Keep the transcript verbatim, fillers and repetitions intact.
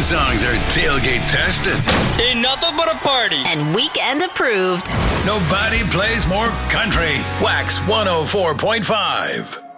songs are tailgate tested. Ain't nothing but a party. And weekend approved. Nobody plays more country. Wax one oh four point five.